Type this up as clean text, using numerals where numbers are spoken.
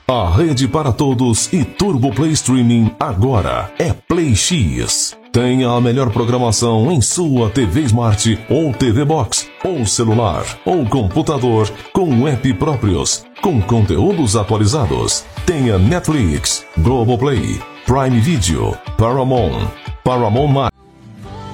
A rede para todos e Turbo Play Streaming agora é Play X. Tenha a melhor programação em sua TV Smart ou TV Box, ou celular, ou computador, com app próprios, com conteúdos atualizados. Tenha Netflix, Globoplay, Prime Video, Paramount+,